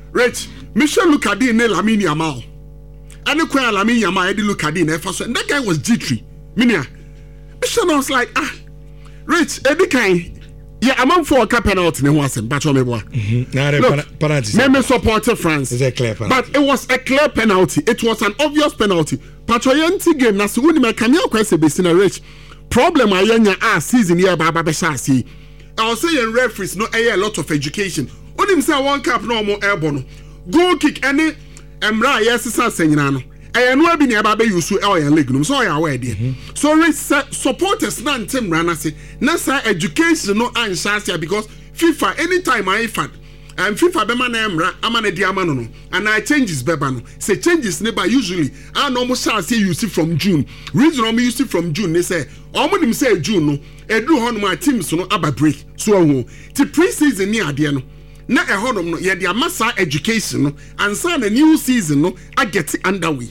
Rich, Michel Lucadine ne Lamine Yamal. And the Queen Lamine Yamal, Eddie Lucadine, and that guy was G3. Minia. Michel was like, Rich, Eddie Kane. Yeah, I'm on for a penalty in one but on me one. Penalty. Maybe supported France. It's a clear penalty. But it was a clear penalty. It was an obvious penalty. Patroyanti game, Nasuni Makamia Kwese Besina Rich. Problem I season here by Babashasi. I'll say in referees no a lot of education. Only him say one cap no more airborne. Goal kick any Emra yes saying I know be near Baby Yusu and Lignum, so I aware there. So supporters nan Tim Ranasi, Nasa education no answer because FIFA anytime I fan and FIFA Bema Emra, Amane Diamano, and I changes Bebano. Say changes never usually. I almost shall say you see from June. Reason I'm used from June, they say, almost him say June no, I do on my teams no abba break. So the pre-season near Diano. Na a honor no ye dia massa education no ansa na new season no I get it underway.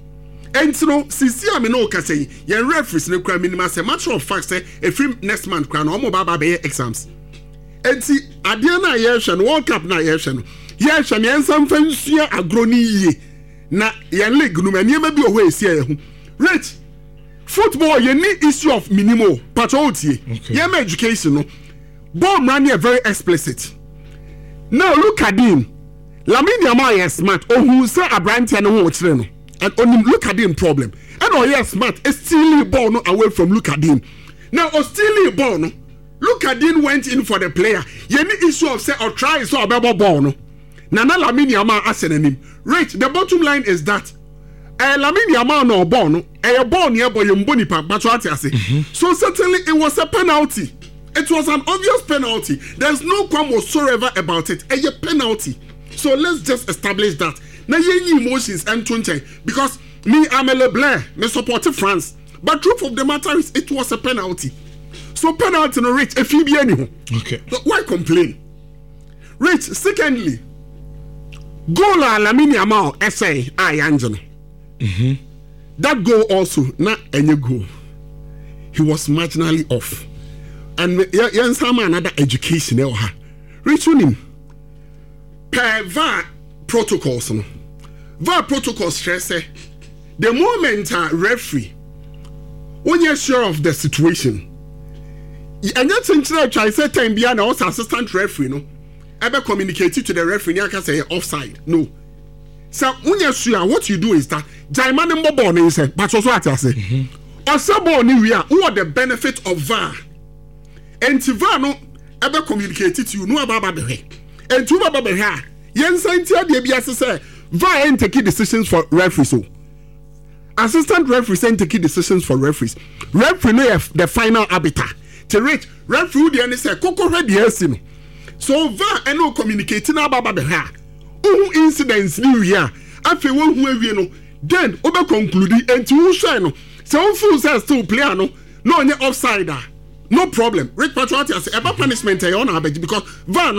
And no sisi am no ka say ye referees no kra minimum say matter of fact say every next month kra no mo baba be exams. Enti ade na ye hwe no World Cup na ye hwe no ye hwe ne ensam fansua agroni yie na ye league no mani ma bi oho esi ye ho. Rich football ye ni issue of minimum patriotie ye ma education no ball man here very explicit. Now look at him. Lamine Yamal is smart. Oh, who say Abrante no ho chire no. And on look at him problem. And oh yes smart. It's stealing ball no away from look at him. Now stealing ball no. Look at him went in for the player. You need issue of say or try so about ball no. Nana Lamine Yamal asen him. Rich. The bottom line is that Lamine Yamal no ball no. A ball near boy mboni pa but what I say. So certainly it was a penalty. It was an obvious penalty. There's no qualm whatsoever about it. A penalty. So let's just establish that. Now you emotions and because me I'm a Leblanc, me supported France. But truth of the matter is it was a penalty. So penalty no Rich if you be anyone. Okay. So why complain? Rich, secondly, goal Lamine Yamal essay Angela. That goal also not any goal. He was marginally off. And yansama another education ha. Rich him. Per VAR protocols no. VAR protocols stress the moment a referee when you're sure of the situation. And that's in try say time bia na also assistant referee no. Ever communicate to the referee you can say offside. No. So when you're sure what you do is that Jaimane mbo no say but also what I say. Osabo ni we are what the benefit of VAR. And VAR no ever communicate to you no about the way. And to about the hair. Yen Santia de Bias say VAR ain't taking decisions for referees. So assistant referees ain't taking decisions for referees. Referee no the final arbiter. To reach referee the say Coco ready no. So VAR and no communicating about the hair. Incidents new year. After one who we no then over conclude and to shine no. So full says still play no any offside. No problem. Rick Patriot has a punishment on our because VAR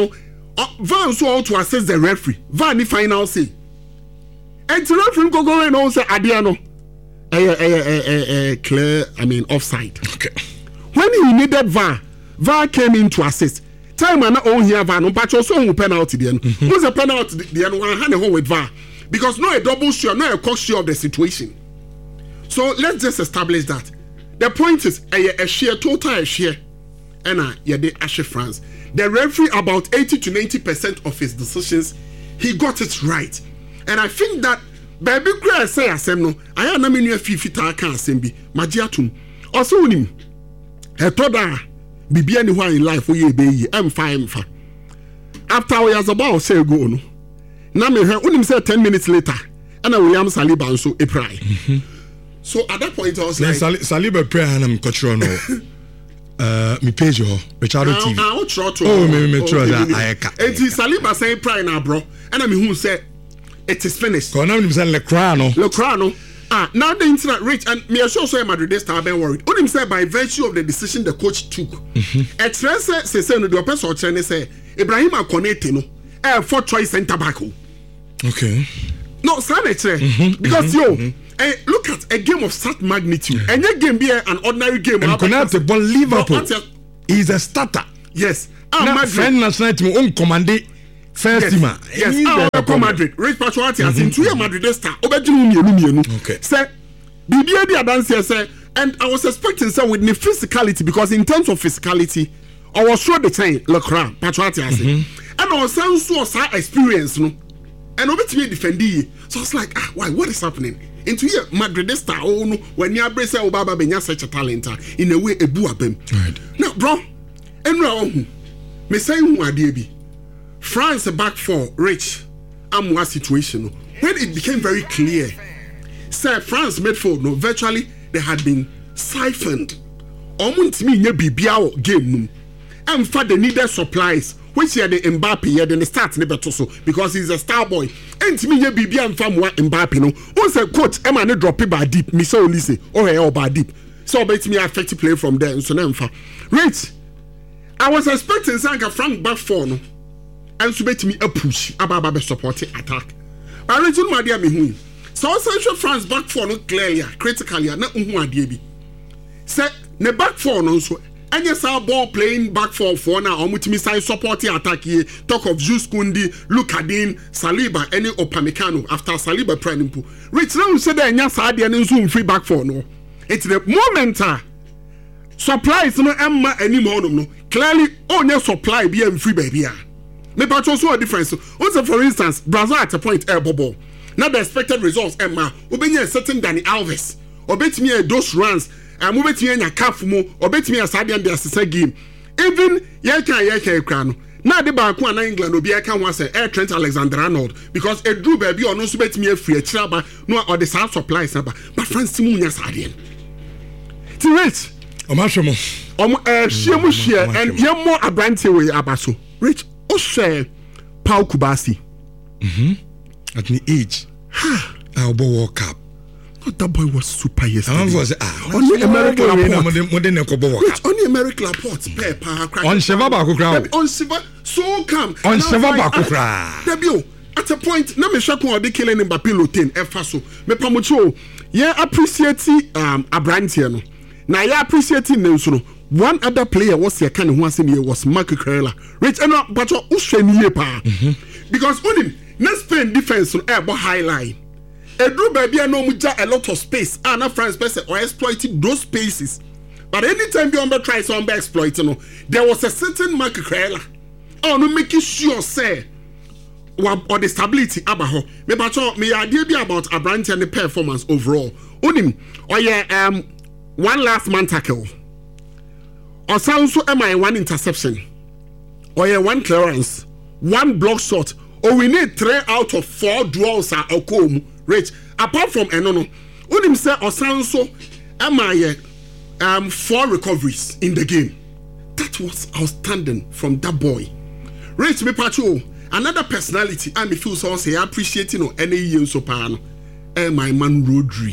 so to assess the referee. VAR the final say. And the referee go and also Adiano. Clear, offside. Okay. When he needed VAR came in to assist. Time and on here VAR, no but also penalty then. Who's a penalty then one hand home with VAR? Because no a double share, no a cost share of the situation. So let's just establish that. The point is a share total share. And the Ashe France. The referee about 80 to 90% of his decisions, he got it right. And I think that baby cry say asem no, I am na menu fifita kan asem bi, magiatum. Also unim. He told her bibi anywhere in life we be yi, emfa. After we as about say go no. Na me he unim say 10 minutes later, and William Saliba also e pray. So at that point I was like Saliba pray and I'm cultural no. Me page ho Richardo TV. Me try that I can. And Saliba say pray na bro. And me who say it is finished. Ko na me say Le Crano. Now the internet rich and me assure so Madrid star been worried. What him say by virtue of the decision the coach took. Express say no the person or say Ibrahim Konate no. For choice center back. Okay. No, because look at a game of such magnitude. And your game be an ordinary game. And Konate ball Liverpool. He's a starter. Yes. Now friend national team on commande first team. Yes, Madrid. Rich Pachuati has in 2 years Madrid star. Okay. Say, BBA dance say, and I was expecting some with the physicality because in terms of physicality, I was sure the time Leclerc Pachuati has and I was so experience no, and over to me defending. So I was like, why? What is happening? Into here Madrid star. Oh no, when you brace Obaba Benya such a talent in a way a buabem. Right now, bro, and now me saying who are France back for Rich Amwa situation when it became very clear. Sir, France midfield no virtually they had been siphoned. Omuntimi nye bibia game and for the needed supplies which are the Mbappe here then the start never so because he's a star boy. And to me nye bibia and famwa Mbappe no. Once a coach Emma ne drop it by deep me so listen or by deep. So bet me affect play from there so nemfa. Rich I was expecting Sanka Frank back for no. And so bet me a push about supporting attack. But Rich my dear me who. So Central France back four no clearly, critically, na unhu adie bi. Say ne back four no so. Any say ball playing back four now. Omutimi side supporting attack here. Talk of Jules Koundé, Lucadine, Saliba, any Upamecano after Saliba prenimpu. Rich now say that anya say adie no so free back four no. It's the moment supplies no emma anymore no. Clearly only supply be free baby. Me but also a difference. Also for instance, Brazil at a point ball. Not the expected results, Emma. Obey certain Danny Alves. Obey me those runs. And move it in a calf mo. Obey me a Sadian the assistant game. Even Yaka Crano. Now the back one England will be a can once Air Trent Alexander-Arnold because a Drew baby or no subet me a free a traba no or the South supplies number. But France Simunia Sadian. To Rich. Omashamo. Shemushia and Yamo Abranti way Abaso. Rich Oshe Paul Kubasi. At the age, I'll World Cup. Oh, that boy was super yesterday. Only American Laporte. Only American Laporte. On Shevaba crowd. On Shiva, so come. On Shevaba crowd. Debut. At a point, na me shako odi killing Mbappé Lotin. Efaso. Me pamucho. Yeah, appreciate Abrantier no. Na yeah appreciate Nelson. One other player was here kind of once in here was Marco Corella. Rich and but Usheni pa. Because only next Spain defense on air high line. A Drew baby no muja a lot of space. And France person or exploiting those spaces. But anytime you under try some exploiting, there was a certain Marco Corella. Oh no, making sure say or the stability abaho. Me but me idea be about Abrante and the performance overall. Only one last man tackle. Or sounds so am I one interception. Or one clearance, one block shot. Or we need 3 out of 4 draws are Okom. Rich. Apart from Enono, Unim say or sounds so am I 4 recoveries in the game. That was outstanding from that boy. Rich me pacho. Another personality I me feel so say appreciating or any year so pan. My man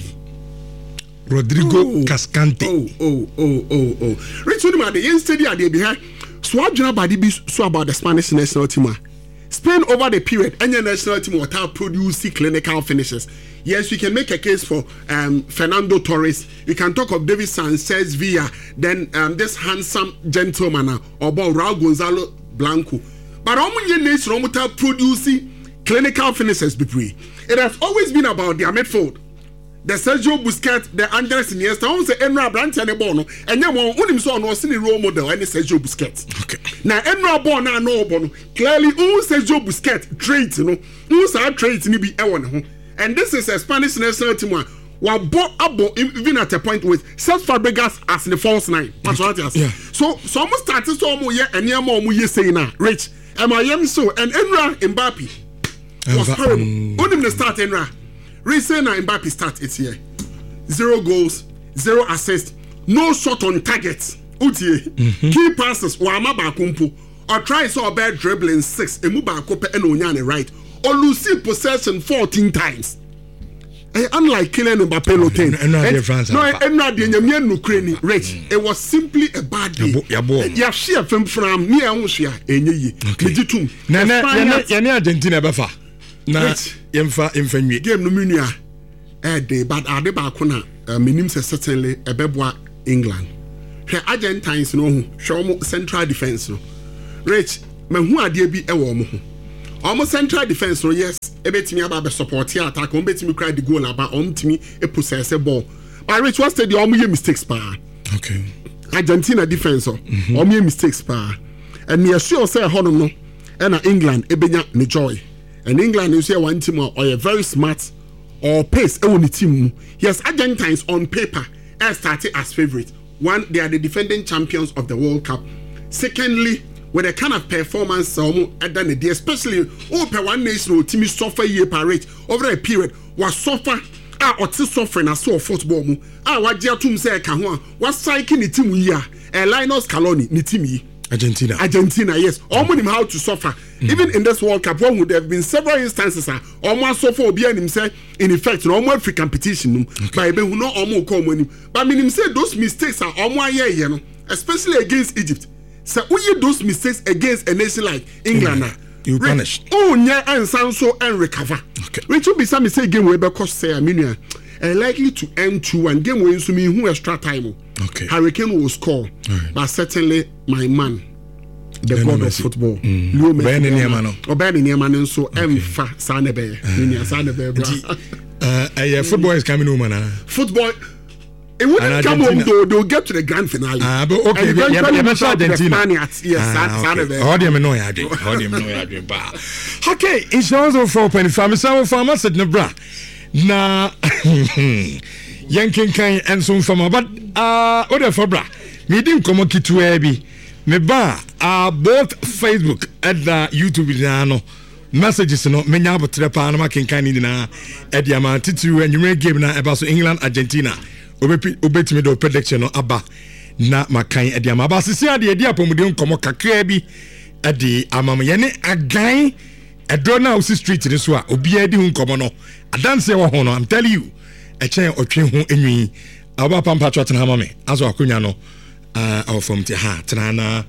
Rodrigo Cascante. Rich Udima the yesterday at the behind. So what job body be so about the Spanish national team? Spain over the period, any national team without producing clinical finishes. Yes, we can make a case for Fernando Torres. We can talk of David Sanchez Villa, then this handsome gentleman or Raul Gonzalo Blanco. But how many nations without producing clinical finishes? It has always been about their midfield. The Sergio Busquets, the Andres Iniesta, I say Enra Brandt and Bono, and then one unim so no sini role model any Sergio Busquets. Okay. Now Enra Bono no Bono clearly Sergio Busquets traits, who's our traits ni be ewan. And this is a Spanish national team one. Even at a point with Cesc Fabregas as the false 9. That's what it is. So almost started so more yeah and yeah more you say now. Rich. Am I am so and Enra Mbappe was horrible. Unim the start Enra. Recent Mbappe start it's here. 0 goals, 0 assists, no shot on target. Key passes, Wama Bakumpu, or try so bad dribbling 6, Emuba Kope and Onyane right, or losing possession 14 times. Unlike Kylian Mbappé Lotin. Rich. It was simply a bad day. Yashia from near Onshia, Enyi. Nana Argentina Bafa. Na yemfa nwi game no munia day but ade ba ko na minim se certainly ebeboa England hwe Argentines no hu hwe mo central defense no Rich mahu ade bi e wo mo ho almost central defense so yes ebetimi aba support here attack ebetimi cry the goal aba omtimi possess ball but Rich was the omo mistakes pa okay Argentina defense omo mistakes pa and near sure say hono no na England ebenya ne joy and England you say one team or very smart or pace e woni team yes Argentines on paper are started as favorite. One, they are the defending champions of the World Cup. Secondly, with the kind of performance especially per one nation team suffer year per rate over a period was suffer or suffering as so football what Jatum say can what cycling the team year Linus Scaloni ni team Argentina yes almost how to suffer even in this World Cup one would have been several instances almost suffer obi and himself in effect no more free competition by be who no almost come money but I mean say those mistakes are almost you know especially against Egypt so we those mistakes against a nation like England you punish yeah and sound so and recover okay which will be some say game we because say I mean likely to end 2-1 game win so mean who extra time okay Hurricane will score right. But certainly my man the god of football Leo Messi Obani Niamano so emfa sanebe niya sanebe bra football is coming home na football it wouldn't come home though they'll get to the grand finale but okay Argentina yes sanebe how do you know ya ba okay insurance of 4.5 so farmer said no bra na yankin kan enso fama but order for bra me din komo kitwa bi me ba both Facebook and YouTube no messages no menya abotre pa na makenkan ni na e dia ma titu anwure game na eba so England Argentina obetimi do prediction no aba na makan e dia ma ba sisi ade dia pomuden komo kakra bi e di amam ye ne agan edo na usi street ni so a obi adi hu komo no adanse wo ho no I'm telling you e chen otwe ho enwi aba pampa twatena ma me aso akonya no our from ha trana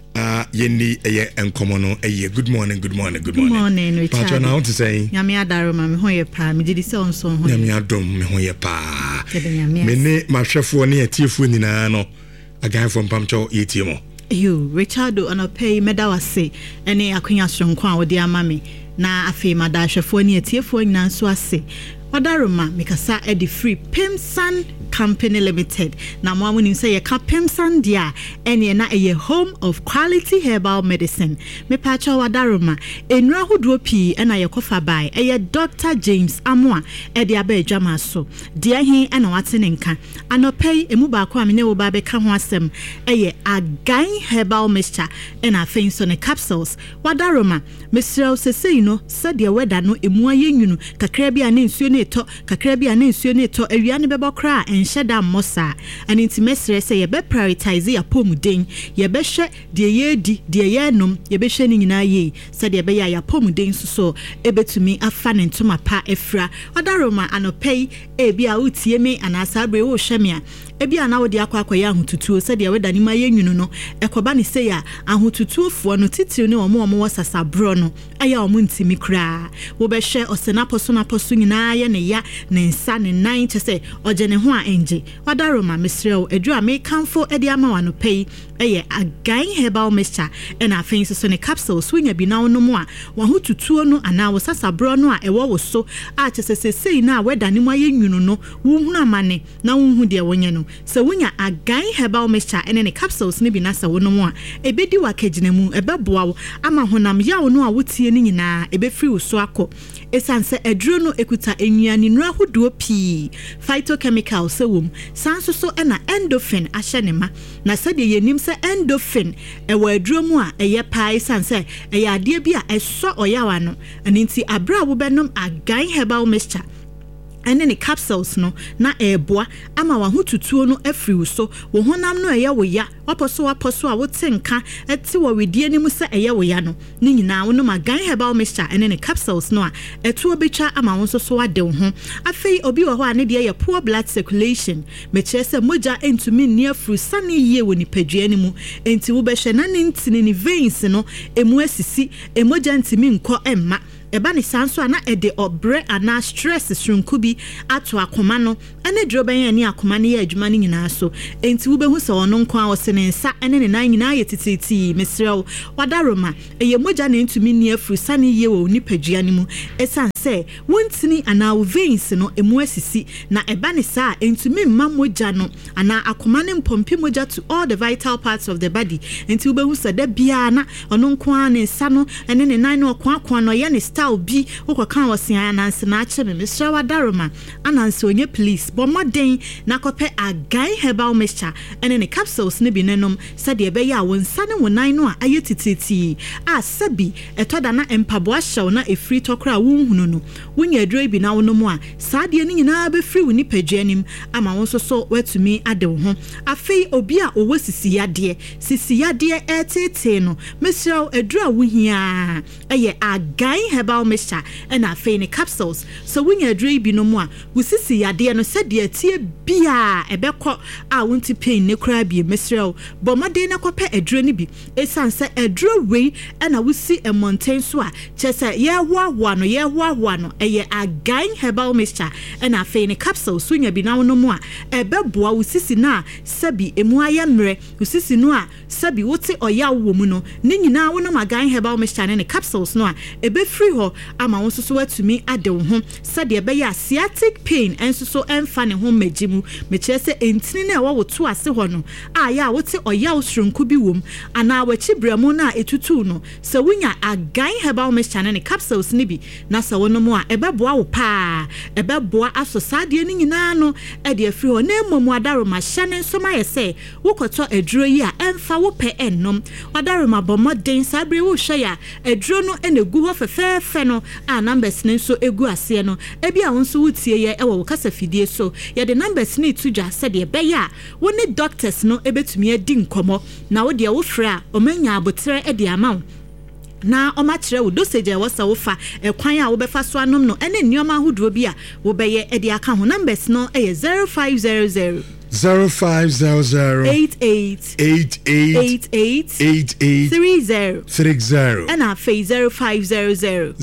yendi eye enkomo no eye good morning Richard Pacho na want to say nyame adaro ma me ho ye pa me didi se onso ho nyame adom me ho ye pa me ne mahwefo ne atiefo nyina no agan from pamcho yetiemo you Richard anopay medawase ene akonya sonko a wodi ama me na afi madahwefo ne atiefo nyina so ase Wadaroma mikasa edi free Pemsan Company Limited. Na mwa munim say ye ka Pemsan dia ene na eye home of quality herbal medicine. Me pacha wadaroma enra hodo pi ena ye kofa bai eye Dr. James Amwa edi aba adwama so. Dia hin ena wate ne nka. Anopay emu ba ko amene wo ba be ka ho asem eye agan herbal mixture ena afin so ne capsules. Wadaroma mesrel sesei no sadia weda no emu ayenwunu kakra bia ne nsuo ne to kakra bia ne nsuo ne to awia ne bebo kra enhyeda mmosa ani ntimesre se ye be prioritize ya pomuden ye be hwe de ye di de ye nom ye be hwe ni nyina ye se de be ya pomuden so ebetumi afa ne ntoma pa efra odaroma anopei e bia utie me anasa bre wo hwe me a ebia na wodi akwa ya ahotutuo se de weda ni ma ye nwunu no ekoba ne se ya ahotutuofo no titiri ne omo wasasa bro no aya omo ntimi kra wo be hwe osenaposo naposo nyina ye ne ya ne nsa ne nan che se ogene ho a enje wadaroma mesreo edu a me kanfo edi ama wano pay eye agan herbal mixture na afin so ne capsules winya bi na wono mu a wo ho tutuo no ana wo sasa bro no a ewo wo so a che se sei na weda ne mu ayenwunu no wo hunu amane na wo hu de wonye no se winya agan herbal mixture ne capsules ne bi na sa wono mu a ebedi wa kagina mu ebeboa wo ama honam ya wo no a wotie ni nyina ebefri wo so akọ esanse eduro no ekuta enwiani nura hodo pi phytochemical sewum sanso so na endorphin ahyenema na sede yenim se endorphin ewo eduro mu a eye pai sanse eye ade bi a eso oyawa no aninti abra wo benom agan herbal mixture ene ne capsules no na eboa ama wa hotutuo no afiri so wo honam no eye wo ya waposo a wotenka eti wo wedie ni mu se eye wo ya no ni nyina wo no magan herbal mixture ene ne capsules no a etuo betwa ama won so wade wo ho afei obi wo ho a ne de ye poor blood circulation meche se moja entumi ni afuru sane yie wo ni padua ni mu enti wo behwe na ne ntini ni veins no emu asisi emoja ntimi nko emma eba ne sanso ana ede obre ana stress srunku bi ato akoma no ane dro ben ani akoma ne ya adwuma ne nyina so enti wo behu se ono nko a wo se ne nsa ene ne nan nyina ye tititi mesrew wadaroma eye moja ne ntumi ni afru sane ye wo nipadua ne mu esan se wontini ana wo veins no emu asisi na eba ne sa entumi mma moja no ana akoma ne mpompi moja to all the vital parts of the body enti wo behu se da bia na ono nko a ne nsa no ene ne nan no kwa no ye ne style bi wo kan wo se ananse na ache me mesrew wadaroma ananse onye police bomoden na kope agai herbal mixture ene ne capsules ne bi nenom sade ebe ya wonsa ne wonan no a aye tititi a sabi etoda na empabo ahyew na efri tokra wonhunu no wonya aduro bi na wonom a saade ne nyina be free woni paduanim ama won so watumi ade wo ho afei obi a owo sisi yade etete no mesrew aduro wohia eye agai herbal mixture ena afei ne capsules so wonya aduro bi no mu a wosisi yade no sade tie bia ebekọ a wonti pain ne kra bi mesrew bomade na kope aduro ni bi esanse aduro wei na wusi mountain so a chese ye hoahoa no eye agai herbal mixture na afei ne capsule sunya bi na wono mu a ebeboa wusisi na sabi emu aye mre wusisi no a sabi wote oya wo mu no ne nyina wono agai herbal mixture ne capsules no a ebe free ho ama won so watumi ade wo ho sade ebe ya sciatic pain enso so emfa ne ho majimu mechese entini na wo to ase ho no aya wote oya osrunku bi wom ana wachi bramo na etutu no se wunya agai herbal mixture ne capsules ne bi na se wono mu a ebeboa wo pa ebeboa aso sade ne nyina no e de afri ho na emomu adaroma hyane so ma yese wokoto aduro yi a emfa wo pe ennom adaroma bomoden sabre wo hwe ya aduro no enegu ho fefefe no a numbers ne so egu ase no ebi a wonso wutie ye e wo kasa fidie so ye de numbers ne tuja said ye be ya woni doctors no ebetumi adi nkomo na wo de wo fra o manya abotre e de amount na o ma kire wo dosage wo sa wo fa ekwan a wo be fa so anom no ene nneoma hodo bi a wo be ye e de aka ho numbers no e 0500 0500 88 30 and our face 0500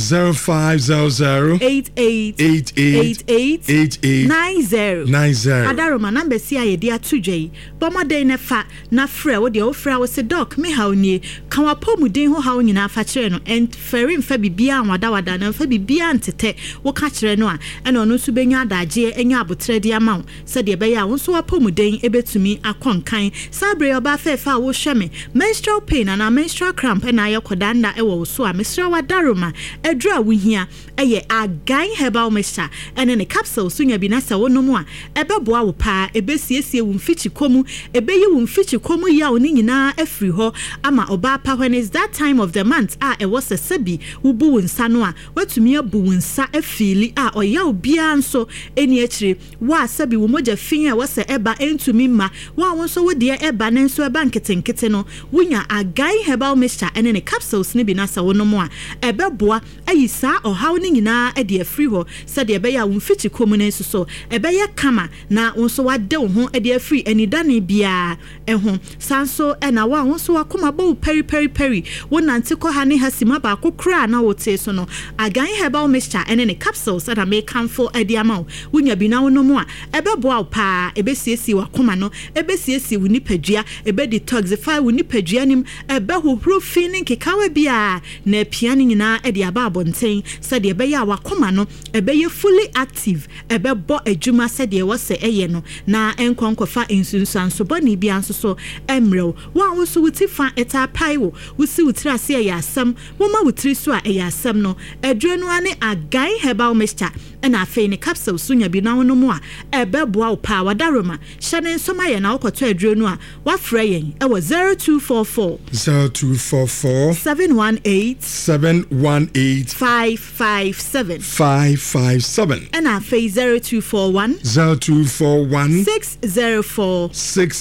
88 90 Adaroma number si aye dia tujei bomode ne fa na frɛ wo de wo frɛ wo se doc me ha oni kan wa pomuden ho ha nyina fa kire no and ferin fa bibia wada na fa bibia ntete wo ka kire no a ɛna ɔno so benya adagye enya abotre dia ma se de be ya wo so wa pomuden ebetumi akonkan sabre oba fefa wo hweme menstrual pain and menstrual cramp na ayekoda nda ewo so a mesra wadaroma adura wo hia eye agai herbal mixture ene ne capsule sunya bi na sa wonom a ebeboa wo pa ebesiesie wo mfichi komu ebeyi wo mfichi komu ya oni nyina afri ho ama oba pa when is that time of the month a e was a sabi wo bu wo nsa no a watumi abu wo nsa afili a oya obia nso eni akire wa sabi wo moja fin a was eba entumi ma wa wonso wo de eba ne nso eba nketenkete no wonya agai herbal mixture ene ne capsules ne bi na sa wonom a ebeboa ayisa ohaw ne nyina e de afri ho se de ebe ya wo mfichi komu ne nso so ebe ya kama na wonso wade wo ho e de afri enidane bia ho sanso na wa wonso wakoma bo peri wonante ko ha ne hasima ba kokra na wote so no agai herbal mixture ene ne capsules that make comfort e de ama wonya bi na wonom a ebeboa pa ebesiesi wakoma no ebesiesi wo nipadua ebe detoxify wo nipadua nim ebe hohoro feeling kekawa bia na piano nyina e de aba abonten se de ebe ya wakoma no ebe ye fully active ebe bo adwuma se de wose eye no na enkonkofa insunsanso boni bia nso so emrew wa wonso wuti fa eta paiwo wusi wutira se ya asam woma wutiri so a ya asam no aduro no ane agai herbal mixture na afei ne capsule sunya bi na wono mu a ebe boa pa wadaroma hyane nsoma ye na wokoto aduro no a wafra yen e wo 0244 718 557 and our face 0241 604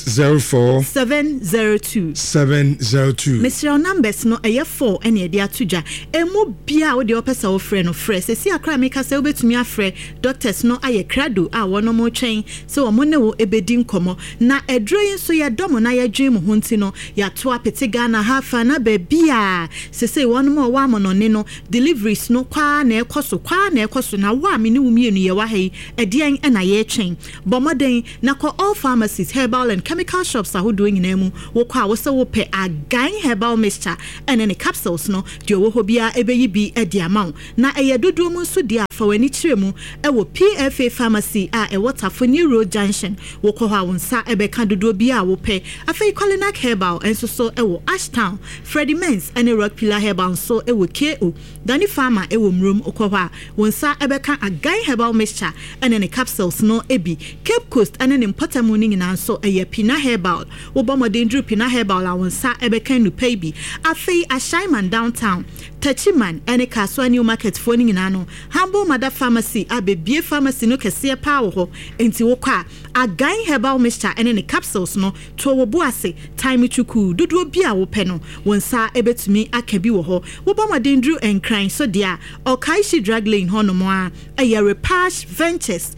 702 Mr. numbers no eye 4 ene dia tuja emu bia wo de opesa wo frɛ no frɛ se si akra meka se obetumi afre doctors no aye krado a wono mo twen se wo ne wo ebedi nkomo na edro yin so ye dom na ye dwen mo honti no ya to apete Ghana hafa na ba bia se wono mo wa mo no ne no deliveries no kwa na ekoso na wa me ne wo mienu ye wa hei edian na ye twen bomoden na ko all pharmacies herbal and chemical shops are doing nemu wo kwa wo se wo pe agan herbal mixture and any capsules no de wo ho bia ebeyi bi edi amount na eye dodo mu nso dia fa wani kiremu e wo PFA pharmacy a e Waterford Road Junction wo ko ha wonsa ebe ka dodo bia wo pe afei Colinac herbal enso so e wo Ashtown Freddie Mens and Rock Pillar herbal so e wo KO Danny Farmer e wo mrum ko ha wonsa ebe ka agan herbal mixture and any capsules no ebi Cape Coast and an importer morning in so a Pina herbal wo bomodin drew Pina herbal a wonsa ebe ka nu pay bi afei Ashaiman downtown Tachiman and a Kaswa New Market phoning in ano Humble Mother Pharmacy abebie pharmacy no kese pa wo ho enti wo kwa agan herbal mixture and any capsules no to wo boase time chuku dodo bia wo pe no wonsa ebetumi akabi wo ho wo bomodin drew enkran so dia Okaishi drug lane ho no mo a Repash Ventures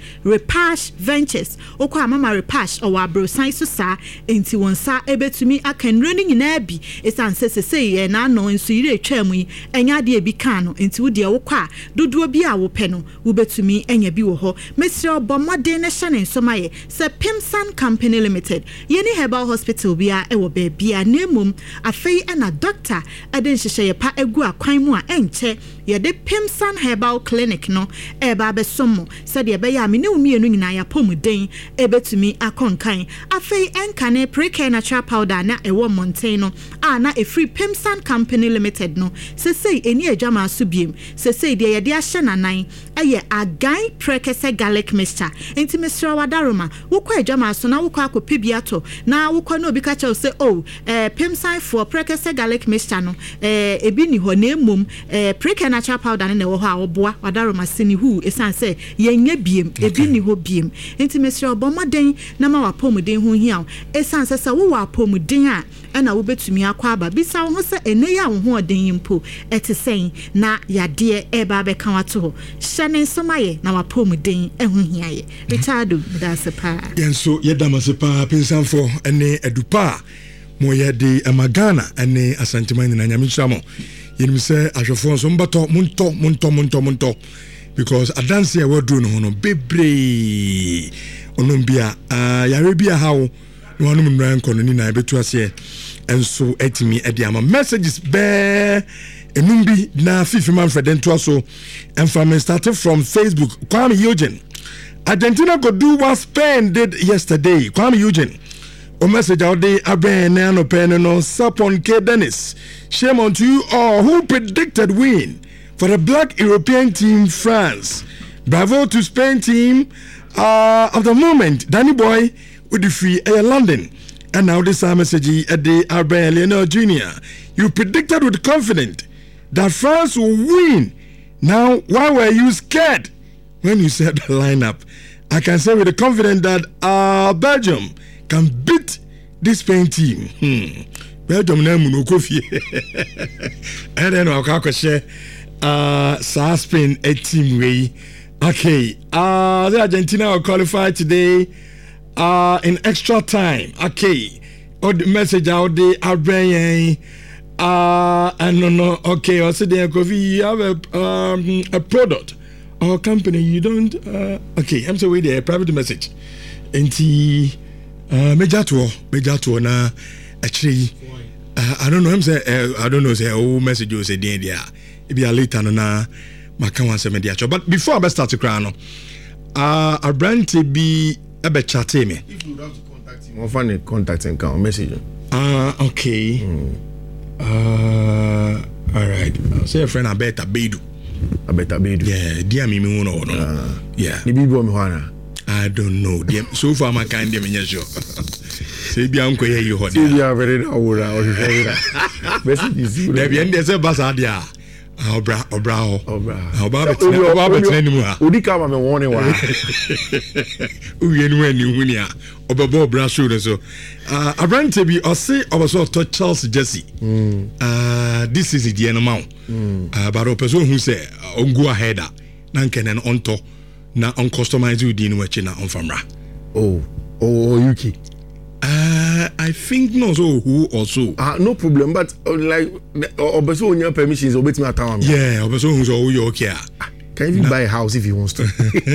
wo kwa mama Repash o wa brosan so sa enti wonsa ebetumi akan running na bi esan sesese na no nso ire twam yi enya de bi kan no enti wo de wo kwa dodo bi a wo pe no wo betumi enya bi wo ho mesre obomode ne hye nso maye se Pimsan Company Limited yeni herbal hospital bia e wo ba bia nemum afei na doctor eden hye pa egu akwan mu a enche ye de Pimsan Herbal Clinic no e ba be somo se de be ya me ne umienu nyina ya pomuden e betumi akonkan afei enkane Precare Natural Powder na e wo mountain no a na e free Pimsan Company Limited no se sei eni adwama so biem se sei de ye de ahye nanan eye agan Precare garlic mixture enti mesra wadaroma wo kwa adwama so na wo kwa akopibia to na wo kwa no obi ka che se Pimsan for Precare garlic mixture no ebi ni ho na emom Precare Natural Powder na wo ho a wo boa wadaroma sini hu esan se yenye biem ebi ni ho biem enti mesra obomoden na ma wapomuden ho hia esan se wo wapomuden a na wo betumi akwa aba bisa wo se ene ya wo ho oden yimpo etesen na yade eba be kan wato ho hyane somaye na wapomuden ho hia ye Richardo dasepa yenso yedamasepa Pinsanfo ene edupa mo yede amagana ene asanteman na nyamishamo yenmise ahwefo so mbato monto because adanse e wadu no no bebre onombia yare bia hawo no wanu mran kono ni na betu ase enso etimi edi ama messages be enumbi na fifi Manfred ento so and started from Facebook. Kwame Eugene, Argentina could do what Spain did yesterday. Kwame Eugene, a message out there, Aben Nano Penano, Sapon K. Dennis. Shame on to you all who predicted win for the black European team France. Bravo to Spain team of the moment. Danny Boy with the free air London. And now this message at the Aben Lionel Jr. You predicted with confidence that France will win. Now, why were you scared when you said the lineup? I can say with the confidence that Belgium can beat this Spain team. Belgium na mu no kofi. And then I'll share Spain a team way. Okay, the Argentina will qualify today in extra time. Okay, or the message out there Albanian. No. Okay, also there you have a product or company you don't. Okay, I'm sorry, there private message. Enti major tour na actually. I don't know. I'm say I don't know. Say message you say there. It be a later na maka wan say media. But before I start to cry no, a brand to be a bit chatty me. If you have to contact him, offer a contact and count message. Okay. All right. I'll say a friend I bet a bedu. Yeah, dear me no. Yeah. I don't know. So far my kind of sure. Say be uncle here you hot. You are very old. Messages. There be end there's a basadia. Obra. Udi kama me wone wa. Uyenwe ni hunia. Obabo bra shoulder so. Abrante bi or say obaso to Charles Jesse. This is the animal. But a person who say go ahead. Nankenen onto na on customize you din wachi na on famra. Oh, UK. I think no so who also. No problem, but like obeso on your permissions obet me atawam. Yeah, obeso who so you okay. Can you buy a house if he wants to?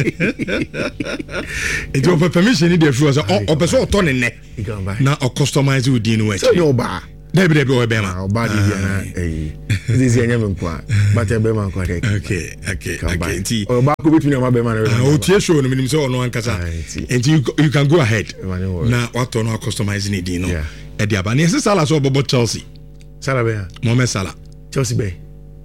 If you have permission in the fruit, obeso turn in ne. He can buy. Na or customize you din wachi. So no ba. Debi o bema. O ba di na this is nyame nkwa. But e bema nkwa dey. Okay. Nti o ba ko betumi na bema na. O tie show no minim say ono ankasa. Nti you can go ahead. Na what on customize ni din no. E dia ba na ese Salah so bobo Chelsea. Salah be. Mohamed Salah. Chelsea be.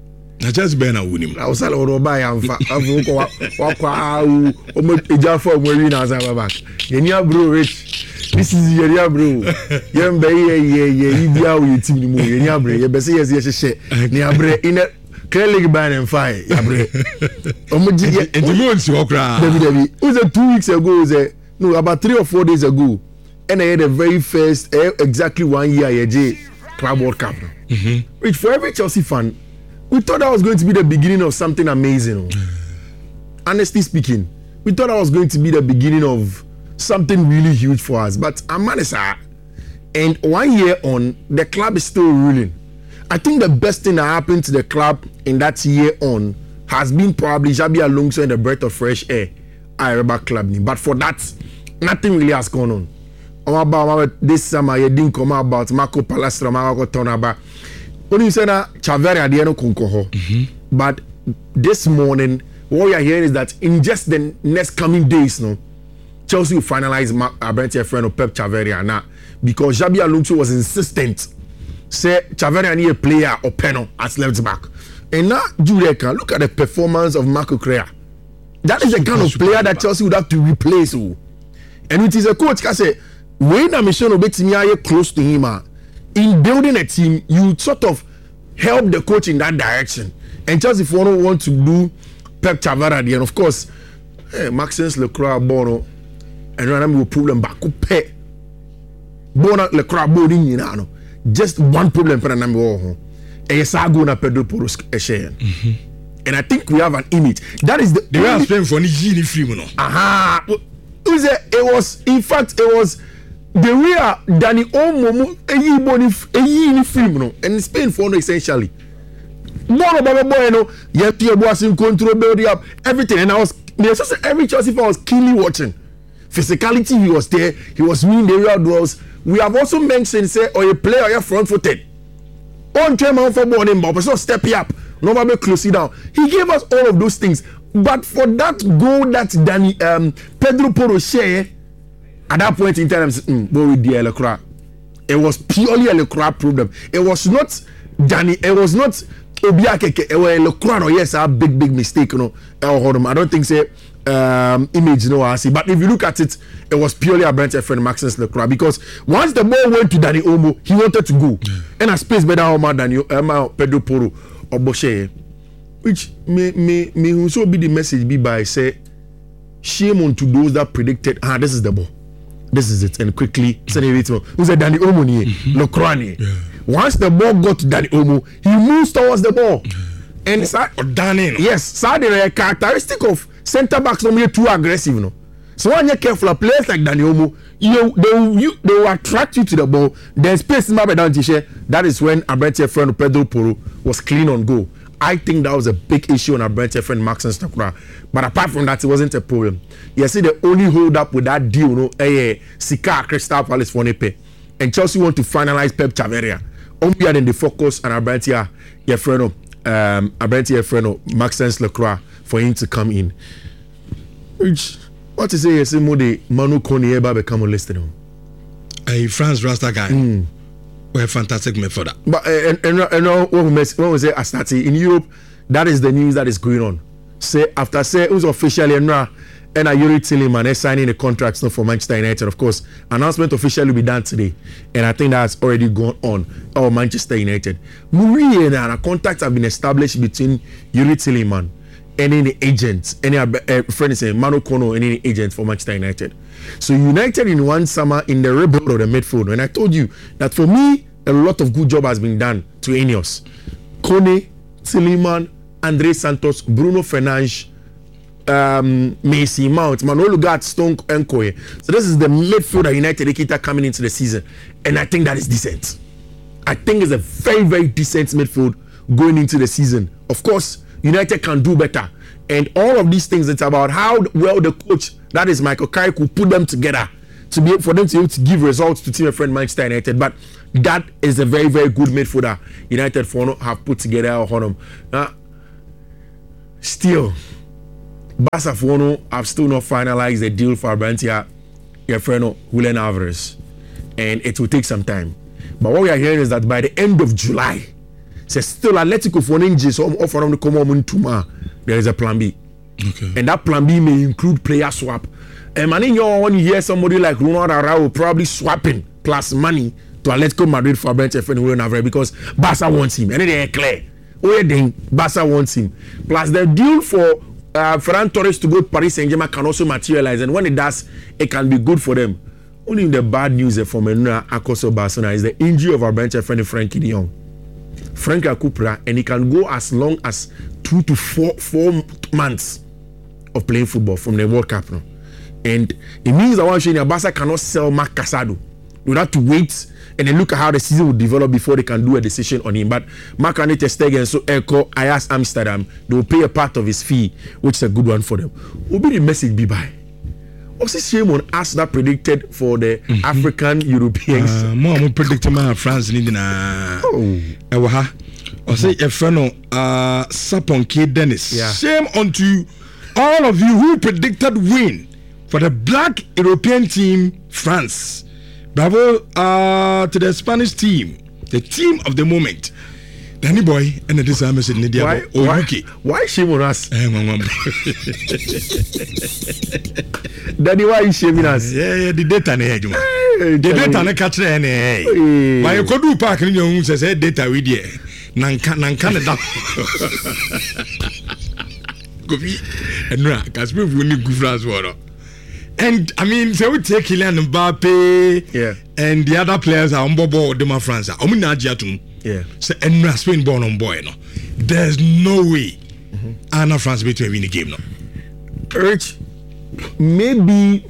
Na Chelsea be na wunim. Na Salah o ba ya mfa. Afu ko wa kwa o mo eja for mo wi na Salah back. Yeni bro rich. This is your bro. Yem be ye bia o team ni mo ye ni abre ye be say yes ye ni abre in a clear league ban and fire abre. Omoji and the months you okra. David. It was 2 weeks ago no about 3 or 4 days ago and I had the very first exactly 1 year ye Club World Cup. Which for every Chelsea fan we thought that was going to be the beginning of something amazing. Honestly speaking, we thought that was going to be the beginning of something really huge for us, but Amanesa, and 1 year on, the club is still ruling. I think the best thing that happened to the club in that year on has been probably Xabi Alonso and the breath of fresh air at Araba Club. But for that, nothing really has gone on. About this summer, you didn't come about Marco Palestra, Marco Tonaba. When you said that Chavarri at the end of Kunkoho, but this morning, what we are hearing is that in just the next coming days, Chelsea will finalize Abrante friend of Pep Chavarri now because Xabi Alonso was insistent. Say Chavarri need a player or Peno as left back. And now Jureka, look at the performance of Marco Correa. That is the kind of player that Chelsea would have to replace. And it is a coach can say, when a mission obetimi close to him, in building a team, you sort of help the coach in that direction. And Chelsea if one want to do Pep Chavarri, and of course, Maxence Lecroix Bono. And then we problem back pay. Bona le crab boarding you know. Just one problem for number one. Esago na Pedro Porro share. And I think we have an image. That is the way I spend for ni free no. Aha. It was in fact it was the way Danny Omo eyi film no. And Spain for no essentially. Bono baba boy no. Ye Pierre Boasin control build up everything and I was every Chelsea fan was keenly watching. Physicality, he was there. He was winning the real duels. We have also mentioned, say, or a player, or front-footed. On time for morning, but so step up. Nobody close it down. He gave us all of those things. But for that goal that Pedro Porro share, at that point in time, it was purely a Lecroix problem. It was not Danny. It was not Obiakeke. It was Lecroix. Yes, a big mistake. I don't think say. Image I see, but if you look at it, it was purely a branch friend Maxence Lecroix because once the ball went to Danny Olmo, he wanted to go, and a space better than Pedro Porro or Bosche, which may also be the message be by say shame on to those that predicted this is the ball, this is it, and quickly send it to who said Danny Olmo Lecroix. Once the ball got to Danny Olmo, he moves towards the ball, and yes, the characteristic of center backs don't be too aggressive, no. So when you're careful, a players like Danny Olmo, they will attract you to the ball. Then space in my down t-shirt. That is when Abrante friend Pedro Porro was clean on goal. I think that was a big issue on Abrante friend Maxence Lecroix. But apart from that, it wasn't a problem. You see, the only hold up with that deal, Sika Crystal Palace for Nepe, and Chelsea want to finalize Pep Chavarri. Only then the focus on Abrante, your friend, Abrante friend Maxence Lecroix for him to come in. Which, what is it? Mode Manu Kone eba become listed on. A France Rasta guy. We're fantastic made for that. But what was it? I started in Europe. That is the news that is going on. Say after it was officially and Yuri Tillman signing the contracts for Manchester United. Of course, announcement officially will be done today, and I think that's already gone on. Our Manchester United. Muri and contacts have been established between Yuri Tillman. Any agent, any friend is Manu Kono, any agent for Manchester United. So United in one summer in the rebuild of the midfield. And I told you that for me, a lot of good job has been done to Ineos. Kone, Tillman, Andre Santos, Bruno Fernandes, Mason Mount, Manolo Gat, Stone Nkoye. So this is the midfielder United Ekita coming into the season, and I think that is decent. I think it's a very, very decent midfield going into the season. Of course, United can do better, and all of these things, it's about how well the coach, that is Michael Carrick, will put them together to be for them to be able to give results to team friend Manchester United. But that is a very, very good midfielder United have put together on them. Now, still, Barca have still not finalized the deal for Abrantia, your friend Julian Alvarez, and it will take some time. But what we are hearing is that by the end of July, so still Atletico for ninjas offer them to come on tomorrow. There is a plan B, and that plan B may include player swap. And man, when you hear somebody like Ronald Araujo probably swapping plus money to Atletico Madrid for Abrantia and Julian Alvarez because Barca wants him, and they are clear. Oh, then Barca wants him. Plus the deal for Ferran Torres to go to Paris Saint-Germain can also materialize, and when it does, it can be good for them. Only the bad news for Menuna Acoso Barcelona is the injury of our bench friend Frankie de Jong. Frank Akupra, and he can go as long as 2 to 4 months of playing football from the World Cup now. And it means that one showing Barca cannot sell Marc Casado. You have to wait and then look at how the season will develop before they can do a decision on him. But Marc-André ter Stegen, so Echo, Ajax Amsterdam, they will pay a part of his fee, which is a good one for them. What will be the message be by? What's the shame on us that predicted for the African Europeans? More predicted my France needing a or say a friend Sapon K. Dennis. Yeah. Shame onto all of you who predicted win for the black European team, France. Bravo to the Spanish team, the team of the moment. Danny boy, and the design message in India. Why shame on us? Danny, why you shaming us? Yeah, the data the data ne catch any. Why you could do park in your own says data with you. Nanka go be and because we need good France water. And I mean, so we take Kylian Mbappe, and the other players are on board the France. Yeah. So and Spain born on boy, no. There's no way Anna France be to win the game, no. Rich, maybe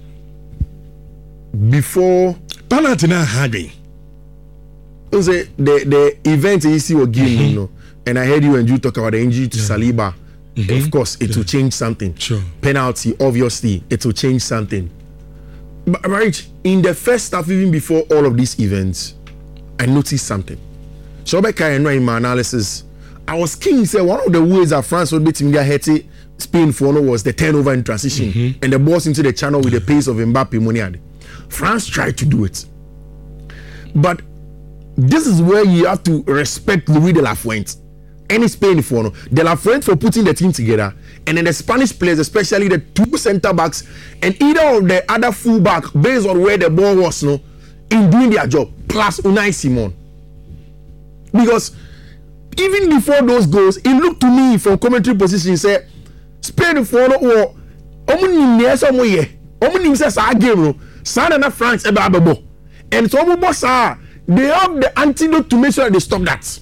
before penalty na having. Say the event you see what game, you know, and I heard you and you talk about the injury to Saliba. Of course, it will change something. Sure. Penalty, obviously, it will change something. But right, in the first half, even before all of these events, I noticed something. So in my analysis, I was keen to say one of the ways that France would beat Haiti, Spain for was the turnover in transition and the balls into the channel with the pace of Mbappe Moniade. France tried to do it. But this is where you have to respect Louis de la Fuente. Any Spain for De La Fuente for putting the team together, and then the Spanish players, especially the 2 center backs and either of the other full back, based on where the ball was, in doing their job, plus Unai Simon. Because even before those goals, it looked to me from commentary position, say Spain for or France and so they have the antidote to make sure they stop that.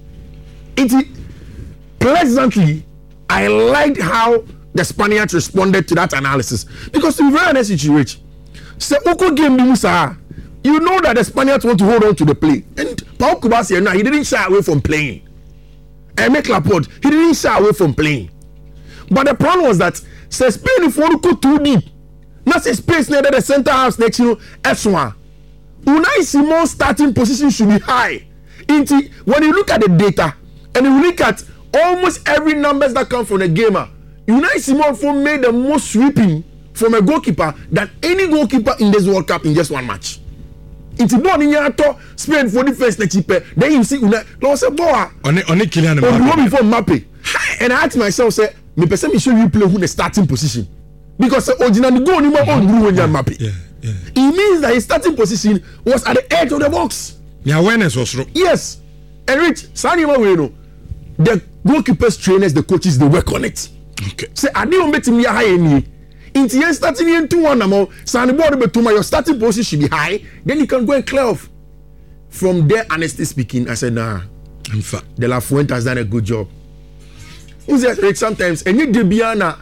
Pleasantly, I liked how the Spaniards responded to that analysis, because to be very honest with you, Rich, say Oko game you know that the Spaniards want to hold on to the play, and Paul Kubasi he didn't shy away from playing. And make Laporte, he didn't shy away from playing. But the problem was that say Spain if you go too deep, not say space near the center house next S1. Unai Simon's starting position should be high. When you look at the data and you look at almost every numbers that come from the gamer, Unai Simon made the most sweeping from a goalkeeper than any goalkeeper in this World Cup in just one match. It's not in your Spain for the first then you see Unai. Lord say boy. On Kylian Mbappe. Before Mbappe. And I asked myself, say, me person me show you play who the starting position. Because originally go on Mbappe. Yeah. It means that his starting position was at the edge of the box. The awareness was wrong. Yes. And Rich, the goalkeepers, trainers, the coaches, they work on it. Okay. Say, I didn't bet me high any. Into your starting in 2-1 your starting position should be high. Then you can go and clear off. From there, honestly speaking, I said, nah. In fact, De La Fuente has done a good job. Rich, sometimes, and you Debiana,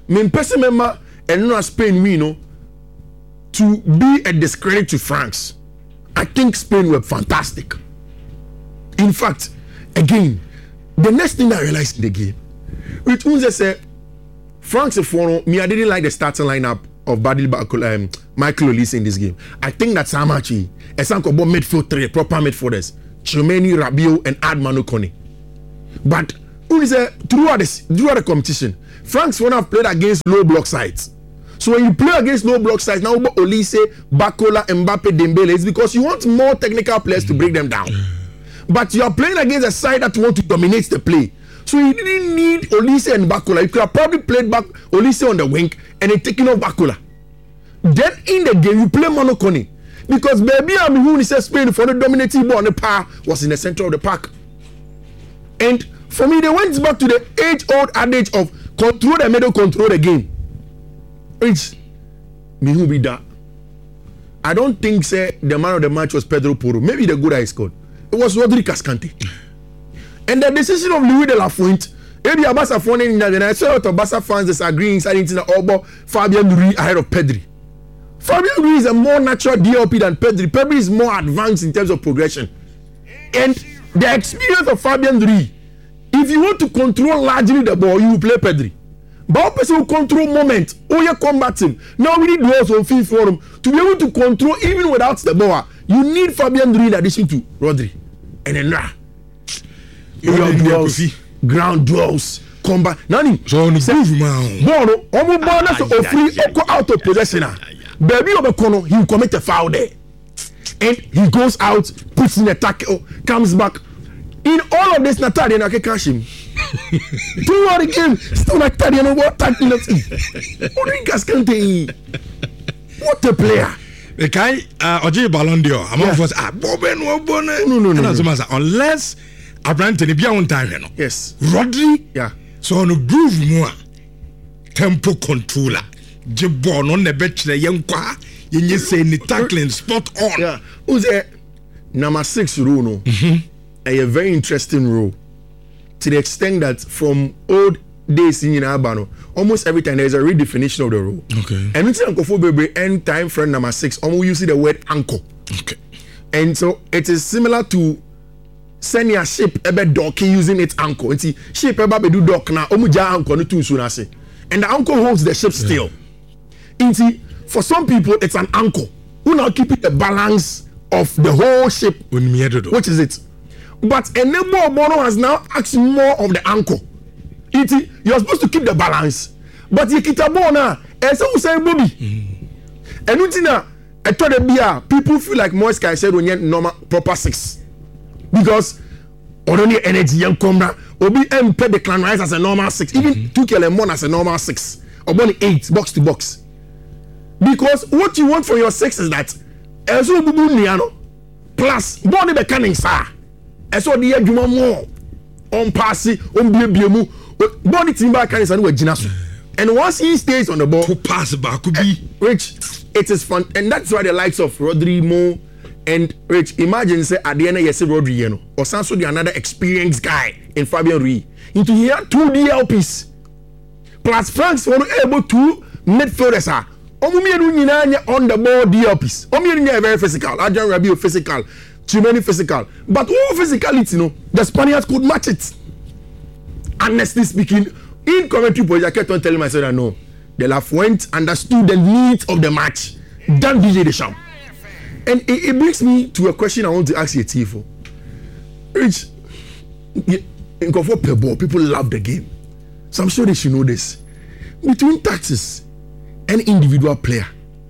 me person member and no Spain win no to be a discredit to France. I think Spain were fantastic. In fact, again, the next thing I realized in the game, which means I say France me I didn't like the starting lineup of Michael Olise in this game. I think that's how much a Sankobo midfield three proper midfielders, Chouameni, Rabiot, and Admanu Kone. But throughout the competition, France won't have played against low block sides. So when you play against low block sides, now Olise, Bakola, Mbappe, Dembele, it's because you want more technical players to break them down. But you are playing against a side that want to dominate the play. So you didn't need Olise and Bakola. You could have probably played back Olise on the wing and then taking off Bakola. Then in the game, you play Manu Kone. Because baby, I'm who says Spain for the dominating ball on the power was in the center of the park. And for me, they went back to the age-old adage of control the middle, control the game. Which me who be that. I don't think say the man of the match was Pedro Porro. Maybe the good I scored. It was Rodri Cascante. And the decision of Louis de la Fuente, maybe a Barca fan in and I saw a lot of Barca fans disagreeing, saying that Fabian Ruiz ahead of Pedri. Fabian Ruiz is a more natural DLP than Pedri. Pedri is more advanced in terms of progression. And the experience of Fabian Ruiz, if you want to control largely the ball, you will play Pedri. But person will control moment. Oh, you combat him. Now we need duels on field for him to be able to control even without the ball. You need Fabian Ruiz in addition to Rodri. And then ground duels, combat. Nani. So on the man. Bono, omo bona so free out of possession. Baby Obekono, he will commit a foul there. And he goes out, puts in a tackle, comes back. In all of this, Natalia and I can cash him. 2-1 game, still Natalia and what tackle us. What a player. The guy, Oji Ballon d'Or, among us, no. Unless Abrante be on time. Yes. Rodri, yeah. So on a groove more tempo controller. Jibon on the bench, the young qua, you say the tackling spot on. Yeah. Who's a number 6 rule? No? A very interesting rule. To the extent that from old days in Albano, almost every time there is a redefinition of the rule. Okay. And it's Uncle Fobe end time friend number 6, almost you see the word ankle. Okay. And so it is similar to sending a ship ebe dock using its ankle. And see ship ebe do dock na omuja ankle no too soon as say. And the ankle holds the ship still. And see for some people it's an ankle who now keep it the balance of the whole ship. Which is it? But a neighbor Bono has now asked more of the ankle. You're supposed to keep the balance. But you keep a bona, and so say Bobby. And Utina, I told the people feel like Moiskai said when you normal proper 6. Because only energy young comra, Obi M played the clan rise as a normal 6. Even Tukel as a normal 6. Or only 8 box to box. Because what you want for your 6 is that Ezo Bubu Niano plus Bonnie Becanning Sa. Eso the adwuma more on pass on biemu body timber carries and we ginaso. And once he stays on the ball to pass back could be Rich, it is fun. And that's why the likes of Rodri Mo and Rich imagine say at the end of year Rodri you know or Sanso the another experienced guy in Fabian Ruiz into here 2 DLPs plus France were able to midfielders are on the ball DLPs omu very physical Adrian Rabiot physical too many physical, but all physicality, you know, the Spaniards could match it. Honestly speaking, in commentary point, I kept on telling myself that no, De La Fuente understood the needs of the match than DJ Deschamps. And it brings me to a question I want to ask you, Tifo. Rich, in comfort per ball, people love the game, so I'm sure they should know this. Between tactics and individual player,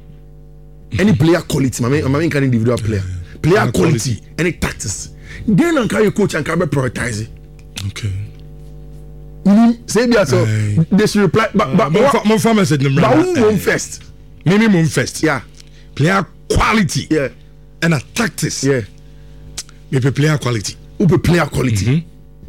any player quality, I mean, can individual player. Player quality, any tactics. Then I carry coach and can prioritize it. Okay. Say so they should reply. But my farmer said who won first? Minimum first. Yeah. Player quality. Yeah. And a tactics. Yeah. Maybe player quality. Who be player quality?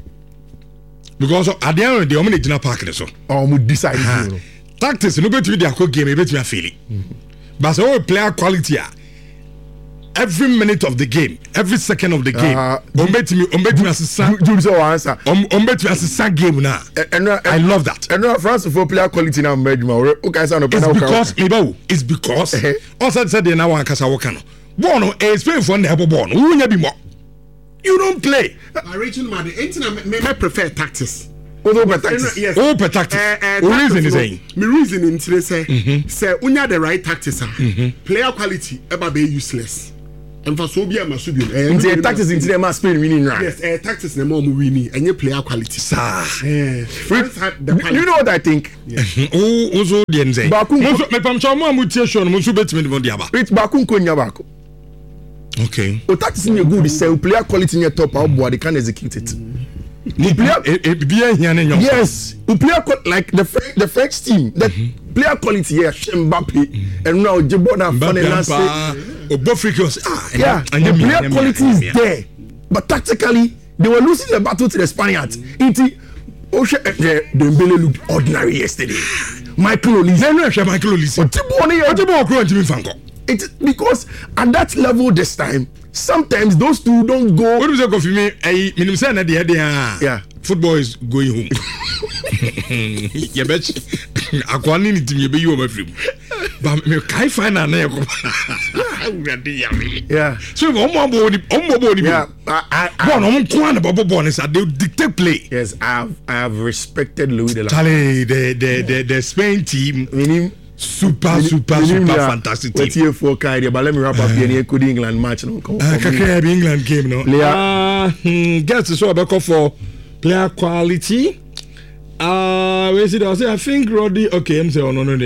Because at the end of the day, I'm going to park this one. Oh, we decide. Tactics, no better to be the game, maybe to feel it. But so player quality. every minute of the game, every second of the game. Ombetimi asisa. Jude so answer. Ombetimi asisa game na. I love that. And France for player quality na medjuma. Okay, so no it's because also said they now want kasa wokano. Bono Spain for the help born. Who nya bi mo. You don't play. Region man, I prefer tactics. Yes. Oh, per tactics. Reason is saying. My reason in say unya the right tactics. Player quality eba be useless. And for so be a masubi. The tactics in the match Spain winning right. Yes, tactics na more winning and your player quality. You know what I think? Oh, also the NZ. Me pam chama mutation musu betimi de diaba. Rich Bakun konya bako. Okay. O tactics in your good say player quality in your top how boy they can execute it. Yes, like the French team, the player quality here, Mbappe, and now Jibona, the player quality is there, but tactically they were losing the battle to the Spaniards. Dembele looked ordinary yesterday. Michael Olise. It's because at that level this time, sometimes those two don't go. What do you say, me? Yeah. Football is going home. You bet. I can't need to be you my friend. But me can't find an air. Yeah. So on body. Yeah. They dictate play. Yes, I have respected Louis de la. The Spain team. Super fantastic team. What's here for Kyrie? But let me wrap up here. The England match. England game, no. Guess the show about for player quality. Where is it? I think Roddy. Okay, I'm saying no.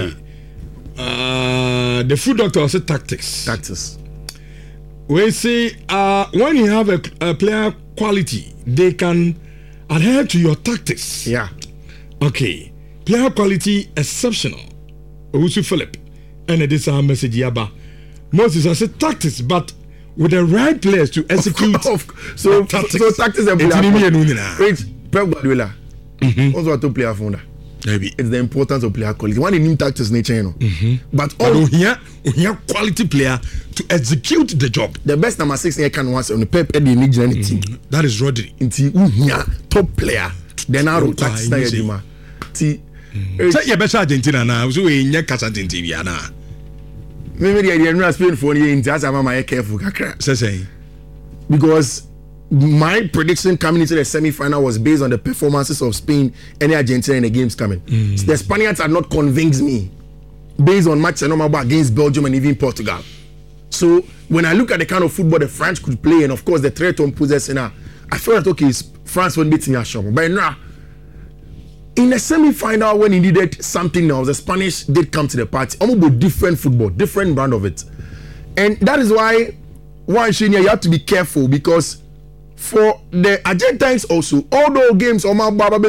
The food doctor said tactics. We say when you have a player quality, they can adhere to your tactics. Yeah. Okay. Player quality exceptional. Owusu Philip and this our message yaba. Moses I said tactics, but with the right players to execute. So tactics and player. Wait, Pep Guardiola. Also to player founder. Maybe it's the importance of player quality. One in him tactics nature, you know. But here quality player to execute the job. The best number 6 here can once on the Pep Eddie Nigel team. That is Rodri. Into top player. Then I wrote tactics na yedima. Say you better Argentina now. So we nya kasa Argentina na. Maybe the idea Spain for you in just am I careful kakra. Say because my prediction coming into the semi-final was based on the performances of Spain and Argentina in the games coming. The Spaniards had not convinced me based on match against Belgium and even Portugal. So when I look at the kind of football the French could play and of course the threat on possession, I felt that okay, France won't beat Yashom. But now in the semi-final when he needed something else, the Spanish did come to the party. Almost different football, different brand of it. And that is why you have to be careful because for the Argentines also, although games too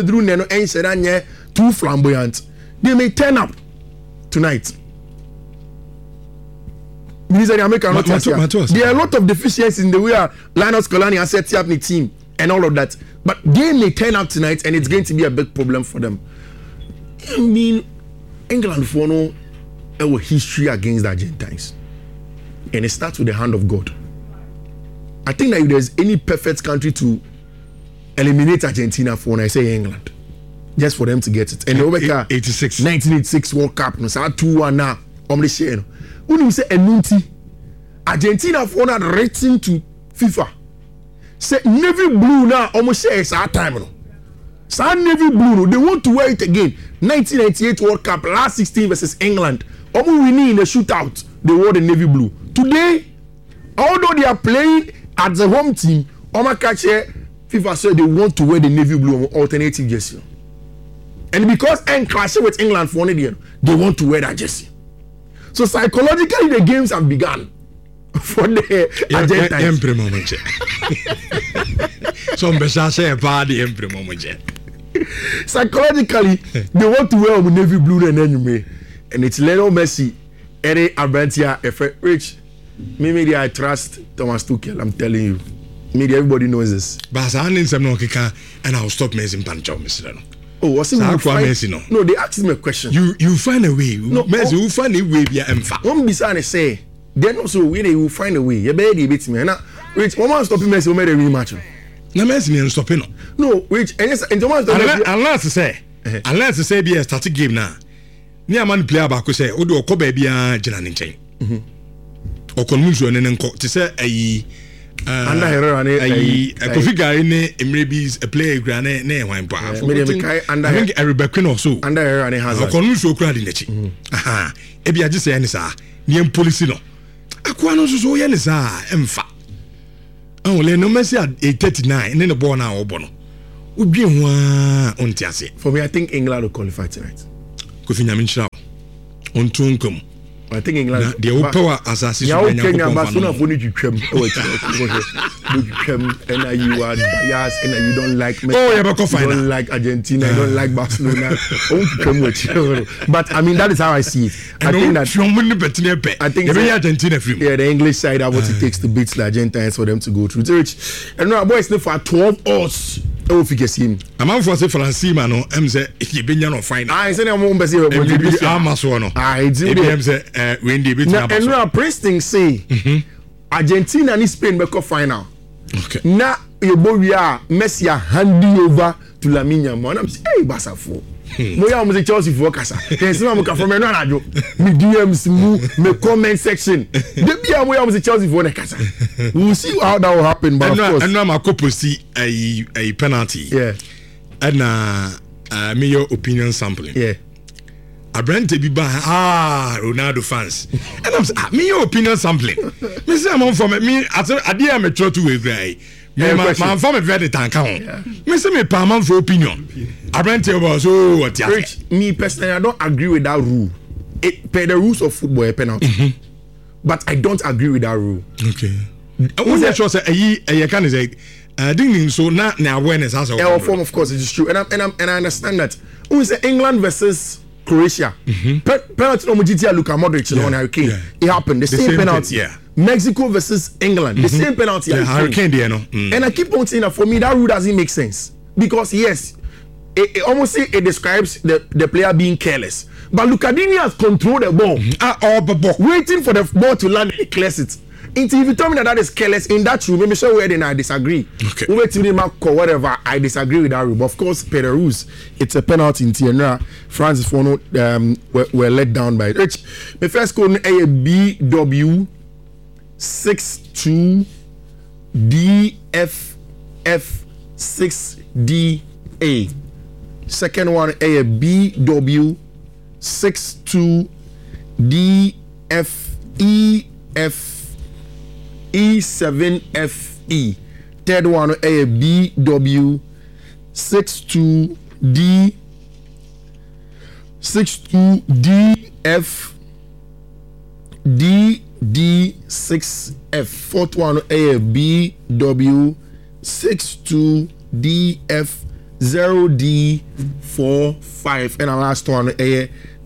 flamboyant, they may turn up tonight. There are a lot of deficiencies in the way Linus Scolani has set up the team and all of that. But they may turn up tonight and it's going to be a big problem for them. I mean, England for no history against the Argentines. And it starts with the hand of God. I think that if there's any perfect country to eliminate Argentina for, when I say England, just for them to get it. And the 1986 World Cup, no, so 2-1 now. When you say Enunti, Argentina for not rating to FIFA. Say navy blue now, almost say it's our time. No, so navy blue, they want to wear it again. 1998 World Cup, last 16 versus England. Almost winning in the shootout, they wore the navy blue. Today, although they are playing at the home team, FIFA said they want to wear the navy blue alternative jersey. And because I'm clashing with England for 1 year, they want to wear that jersey. So psychologically, the games have begun for the Argentines. Psychologically, they want to wear the navy blue and anyway. And it's Lionel Messi, Eric Abrantia, Rich. Maybe I trust Thomas Tuchel. I'm telling you. Maybe everybody knows this. But I need some and I'll stop messing Pancho, Mr. Oh, what's it? No, they asked me a question. You find a way. No, Messi, you find a way via Emfa. One beside say then also we will find a way. You better beat me. Now, Rich, one man stop him. Messi, we made a rematch. Na Messi ni stop no. No, Rich, and yes, and Thomas unless to say be a static game now. Ni a man player back say, "Odo oko baby a jina ni nchen." Okonmuso ne nko. Ti say ayi under Herrera ne ayi Kofi Gari ne Emrebi's a player gra ne wan pa. I think Rebecca no so. Under Herrera ne Hazard. Okonmuso kura di nechi. Aha. Ebi agi say ni sa. Ni policy no. Akwa no so ye ni sa emfa. Only no Messi at 39 and then the ball now bono. Would be one on Tiasi. For me, I think England will qualify tonight. Kofi Nyamincha on Tunkum. I think England the power assassin. Yeah, Kenya Basuna for you chem. And you are biased and you don't like Messi. Oh, you don't like Argentina, you don't like Barcelona. But I mean that is how I see it. I think that Argentina yeah, the English side are what it takes to beat the Argentines for them to go through. And now boys for 12 odds. Oh, figure him. A man for say Francis Mano, say he been no final. I say I'm be Amasono. I do say Wendy beat Amasono. And now Princeton say Argentina and Spain be go final. Okay. Na your boy Messi handing over to Lamine Yamal. I'm say hey Basafo. Mo ya mo say Chelsea for kasa. Can see am ka from me no anajo. Me DMs me comment section. The bia mo ya mo say Chelsea for kasa. We'll see how that will happen, but of course. And now my couple see a penalty. Yeah. And me your opinion sampling. Yeah. I brand to be by Ronaldo fans. And I'm saying me your opinion sampling. Me say I'm on for me I dear me try to agree. My from a very tank count. Me say me per man for opinion. I brand to was what me personally I don't agree with that rule. It per the rules of football a penalty. But I don't agree with that rule. Okay. Who's that? Say a can is ding so now awareness has a form of course it is true and I understand that. Who is England versus Croatia? Penalty on Mujitia Luka Modric on Hurricane. It happened. The same penalty. Yeah. Mexico versus England. The same penalty. Hurricane there, no. And I keep on saying that for me that rule doesn't make sense because yes, it almost say it describes the player being careless. But Lucadini has controlled the ball. Waiting for the ball to land and he clears it. Until if you tell me that is careless in that rule, maybe show where then I disagree. Okay. Whatever, I disagree with that rule. But of course, per the rules, it's a penalty in Tiana. France were let down by it. Rich, my first code is BW62 DFF6DA. Second one is BW62 DFEF7FE. Third one a BW62DF DD6F. Fourth one a BW62DF0D45. And the last one a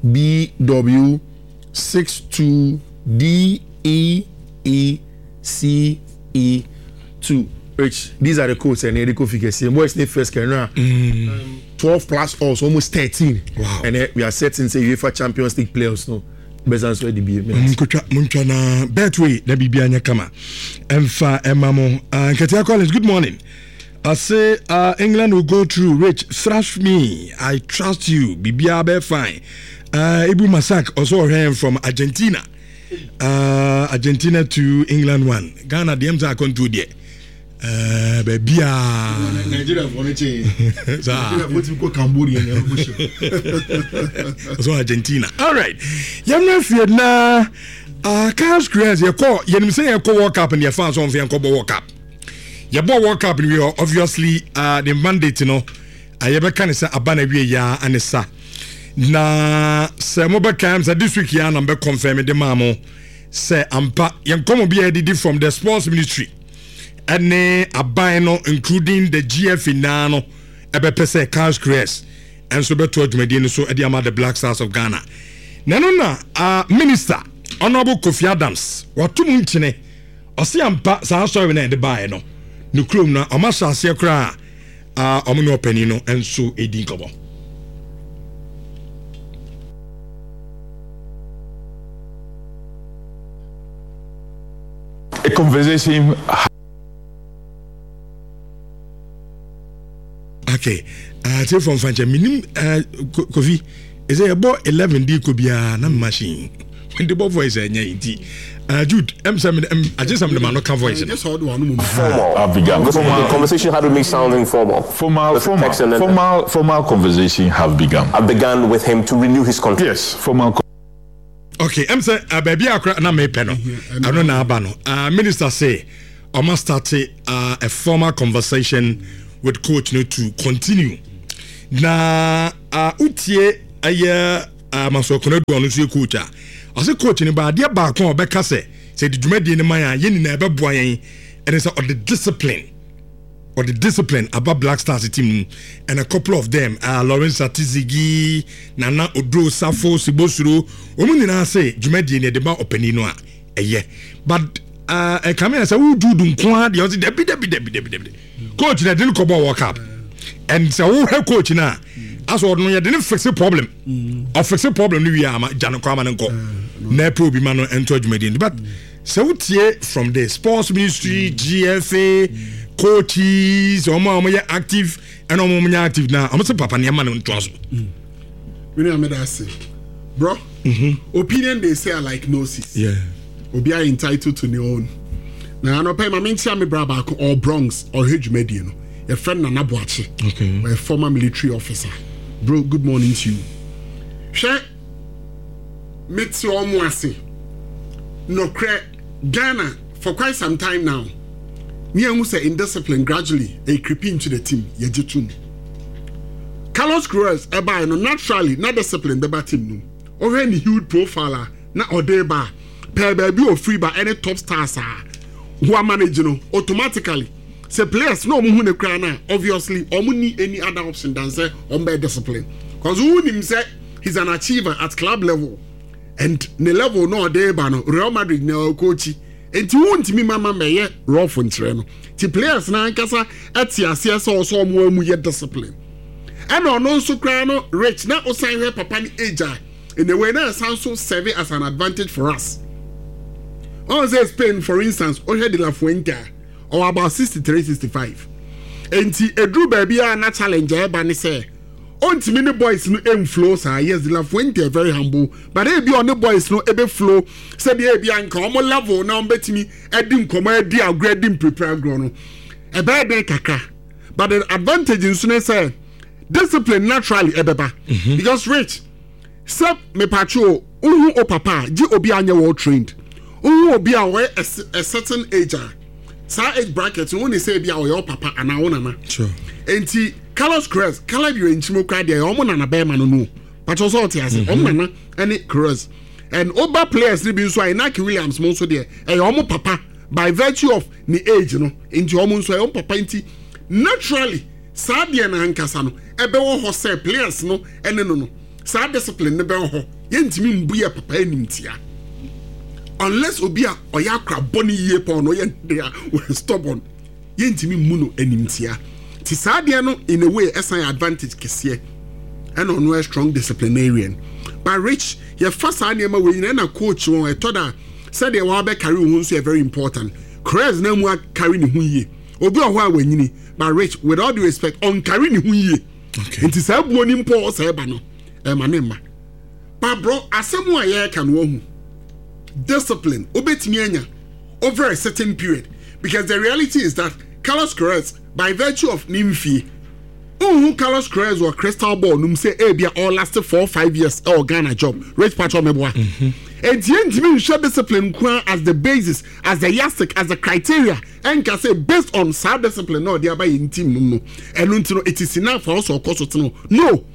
BW62DEECE2. Rich, these are the codes and the figures. What's the first career? 12 plus also almost 13. Wow. And we are setting say UEFA Champions League playoffs no. Bezan so the be. Munchana Betway na bibia nya kama. Emfa emamo. Katia Collins, good morning. I say England will go through. Rich, thrash me. I trust you. Bibia be fine. Ibu Masak also heard from Argentina. Argentina to England 1. Ghana the are going to there. Nigeria for Nigeria for Cambodia. So Argentina. All right. You're feared na Carlos Cruz you call you say you call World Cup and your fans on World Cup. Your World Cup we are obviously the mandate you know. I ever can say abana we ya anesa. Na se mobile cams this week ya number confirm the mamo say ampa yen come be edited from the sports ministry and abano including the GF nano ebe pese Carlos Cruz and so beto adwumadi so edi ama the Black Stars of Ghana nanona minister honorable Kofi Adams watum nchine osi ampa sa so we na de bae no nukrom na o ma sase kra omo no opani no enso edi nkobo. a conversation. Okay, take from Fancha minim Kofi. Is it about 11 D could be a machine? When the voice is Jude, I just am the man of voice. I've begun. The conversation had with me sounding formal. Formal conversation have begun. I began with him to renew his contract. Yes, formal. Okay, I'm saying baby na me peno. I don't know abano. Minister say I must start a formal conversation with coach no to continue. Na utie aye maso kono do no so coach a. I say coach ni ba dia ba kon obeka say the dwumadi ni man a ye ni na ebe boa yen and it's the discipline about Black Stars team and a couple of them Lawrence Atizigi, Nana Odro Safo Sibosuro omu ni na say dwumadi ni de ba opani no a eye but come here say who do nko de o say debi coach na didn't come World Cup and so who help coach na aso no ye didn't fix a problem or fix a problem ni wi ama jano kwa man nko na probi man no ento dwumadi but so tie from the sports ministry GFA coaches omo ye active and omo ye active now omo say papa ne man no nto aso we know me say bro opinion they say are like gnosis obi are entitled to their own na no pay my mentia me bra back or Bronx or Hedjumedi no your friend Nana Boachi a former military officer bro good morning to you share meet you omo ase no cre Ghana for quite some time now me who say indiscipline gradually creeping into the team yejitum Carlos Cruz eba no naturally not discipline the team no already huge profile na odeba per baby or free by any top stars who are managing no automatically say players no mu ne kra na obviously omu need any other option than say on be discipline cause who him say he's an achiever at club level and the level no odeba no Real Madrid na coach enti won't me mama meye rough ntre no ti players na nkasa atiase so omo amu ye discipline and no so kra no rich na osan he papa ni age in the way na sound so serve as an advantage for us. On say Spain for instance o De La Fuente or about 63-65 enti edru baby na challenger ba ni say on many boys no flow sir yes De La Fuente very humble but e be on the boys no ebe flow say be e anka omo level na betimi edim komo edi agredim prepare grow no e be dey kaka but the advantage in so say discipline naturally ebeba because rich sep me patrol uhu o papa ji obi anya well trained uhu obi a we a certain age sa age bracket when say be your papa and na nana sure enti Carlos Cruz Caleb you enchimo cry there omo nana be man no but also what he say omo nana any Cruz and over players ni bi so Inaki Williams mo so there e omo papa by virtue of ni age no enti omo so omo papa enti naturally sa de na hankasa no ebe wo ho say players no ene no sa discipline ne be ho yentimi mbu ye papa enimtia unless obi a oya kra boni ye pa no ye dia stubborn yentimi mu no enimtia ti sa de no in a way esan advantage kese and on a strong disciplinarian but rich your first anema we na coach won e toda said they wa be carry hu so very important Cruz na mu carry ni hu ye obi o ho a wanyini but rich with all due respect on carry ni hu ye okay nti sa buo ni mpo sa eba no manema but bro asemu aye kan wo hu discipline obetimi anya over a certain period because the reality is that Carlos Cruz by virtue of nimfi Carlos Cruz or Crystal Ball num say bia all lasted 4-5 years or Ghana job rich patch on meboa and yentimi show discipline as the basis as the yardstick as the criteria and can say based on self discipline no there by in team no and until it is enough for us or course no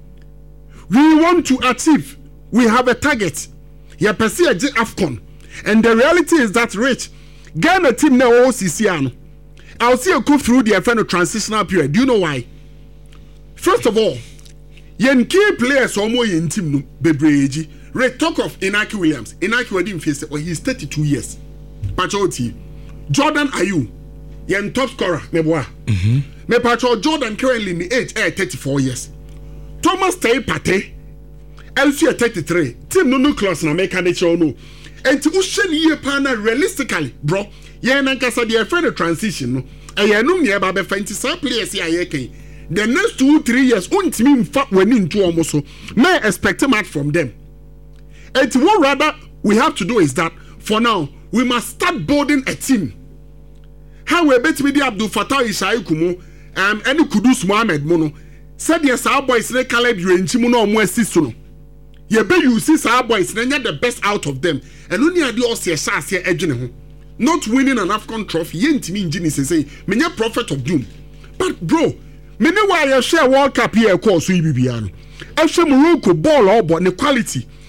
we want to achieve. We have a target. You pursue AFCON. And the reality is that rich Ghana team now OCC. I'll see you go through the final transitional period. Do you know why? First of all, yen key players or more in team no Bebreji. Red talk of Inaki Williams. Inaki Williams face he's 32 years. Pachoti. Jordan Ayew. Yen top scorer. Meboa. Me Pacho Jordan currently in the age 34 years. Thomas Tay Pate LC 33 team no class na make an show no and to ushen year pana realistically bro yɛn nankasa deɛ ɛfrɛ no transition no ɛyɛ ɛnum nea ɛba bɛfa nti saa players yi a yɛkan the next 2-3 years ontimi nfa w'ani nto ɔmo so na expect much from them. And what rather we have to do is that for now we must start building a team. How we bet me the Abdul Fattah Isha'i Kumu any Kudus Mohammed Mono said yes our boys ne Caleb Yuenchimu no mo assist no. Ye be you see our boys na the best out of them and only adi osi e sha ase edwene ho. Not winning an AFCON trophy yentimi ngini say menya prophet of doom. But bro, me ne wa ye share World Cup here course so bibia no. E hwe Morocco ball obo ne quality